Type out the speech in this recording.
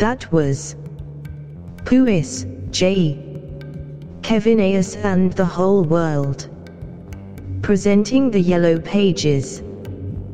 That was Puis, J. Kevin Ayers and the whole world. Presenting the Yellow Pages.